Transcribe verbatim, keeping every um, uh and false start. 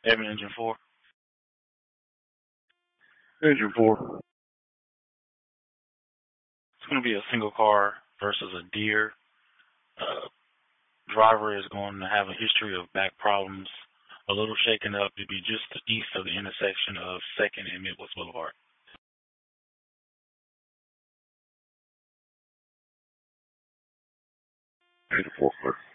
Evan Engine four. Engine four. It's going to be a single car versus a deer. Uh, driver is going to have a history of back problems, a little shaken up to be just east of the intersection of second and Midwest Boulevard. Engine four, sir.